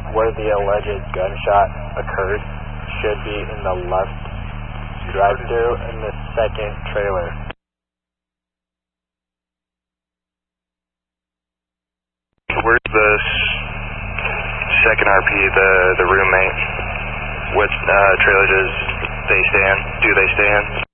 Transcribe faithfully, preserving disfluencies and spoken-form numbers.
where the alleged gunshot occurred should be in the left drive-thru in the second trailer. Where's the second R P, the, the roommate? What uh, trailer does they stay in? Do they stay in?